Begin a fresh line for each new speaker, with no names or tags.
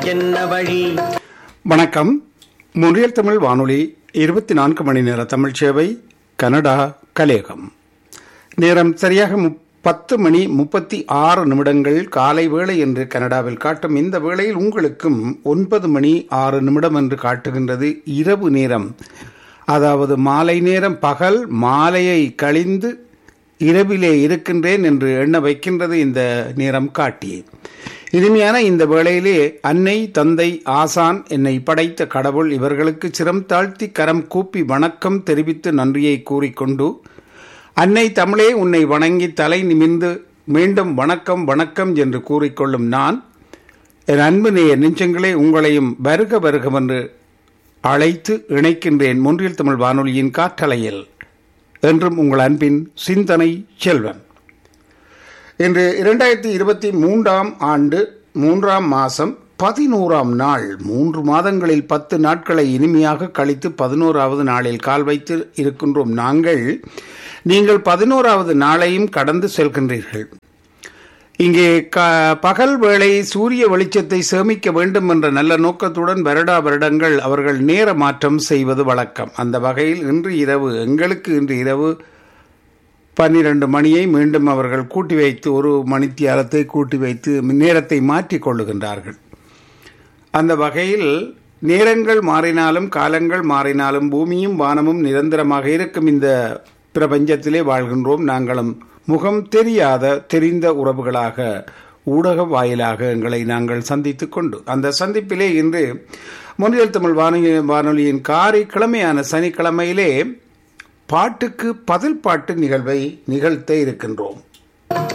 என்ன வழி?
வணக்கம். மொழியல் தமிழ் வானொலி 24 மணி நேர தமிழ் சேவை, கனடா கலேகம். நேரம் சரியாக 10:36 காலை வேளை என்று கனடாவில் காட்டும் இந்த வேளையில் உங்களுக்கும் 9:06 என்று காட்டுகின்றது இரவு நேரம். அதாவது மாலை நேரம். பகல் மாலையை கழிந்து இரவிலே இருக்கின்றேன் என்று எண்ண வைக்கின்றது இந்த நேரம் காட்டியே. இனிமையான இந்த வேளையிலே அன்னை, தந்தை, ஆசான், என்னை படைத்த கடவுள் இவர்களுக்கு சிரம் தாழ்த்தி கரம் கூப்பி வணக்கம் தெரிவித்து நன்றியை கூறிக்கொண்டு, அன்னை தமிழே உன்னை வணங்கி தலை நிமிர்ந்து மீண்டும் வணக்கம் வணக்கம் என்று கூறிக்கொள்ளும் நான், என் அன்பு நேய நெஞ்சங்களே, உங்களையும் வருக வருகவென்று அழைத்து இணைக்கின்றேன் மொன்றியல் தமிழ் வானொலியின் காற்றலையில். என்றும் உங்கள் அன்பின் சிந்தனை செல்வன். இன்று 2023 ஆண்டு 3ஆம் மாதம் 11ஆம் நாள். 3 மாதங்களில் 10 நாட்களை இனிமையாக கழித்து 11வது நாளில் கால் வைத்து இருக்கின்றோம் நாங்கள். நீங்கள் 11வது நாளையும் கடந்து செல்கின்றீர்கள். இங்கே பகல் வேளை சூரிய வெளிச்சத்தை சேமிக்க வேண்டும் என்ற நல்ல நோக்கத்துடன் வருடா வருடங்கள் அவர்கள் நேர மாற்றம் செய்வது வழக்கம். அந்த வகையில் எங்களுக்கு இன்று இரவு 12 மணியை மீண்டும் அவர்கள் கூட்டி வைத்து, ஒரு மணித்தியாலத்தை கூட்டி வைத்து நேரத்தை மாற்றிக் கொள்ளுகின்றார்கள். அந்த வகையில் நேரங்கள் மாறினாலும் காலங்கள் மாறினாலும் பூமியும் வானமும் நிரந்தரமாக இருக்கும் இந்த பிரபஞ்சத்திலே வாழ்கின்றோம். நாங்களும் முகம் தெரிந்த உறவுகளாக ஊடக வாயிலாக எங்களை நாங்கள் சந்தித்துக் கொண்டு, அந்த சந்திப்பிலே இன்று மொழியல் தமிழ் வானொலியின் சனிக்கிழமையிலே பாட்டுக்கு பதில் பாட்டு நிகழ்வை நிகழ்த்த இருக்கின்றோம்.